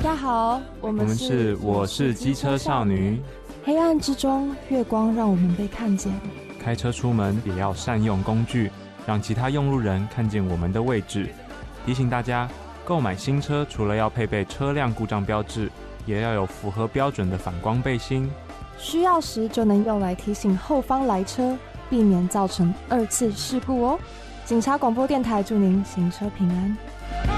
家好，我们是我是机车少女。 黑暗之中，月光让我们被看见。 开车出门也要善用工具，让其他用路人看见我们的位置。提醒大家，购买新车除了要配备车辆故障标志，也要有符合标准的反光背心。 需要时就能用来提醒后方来车，避免造成2次事故哦。警察广播电台祝您行车平安。